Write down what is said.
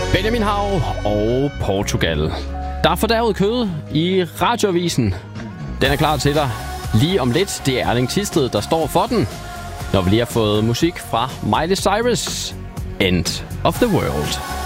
Benjamin Hav og Portugal. Der er fordærvet kød i radioavisen. Den er klar til dig lige om lidt. Det er Erling Thisted, der står for den. Når vi lige har fået musik fra Miley Cyrus. End of the World.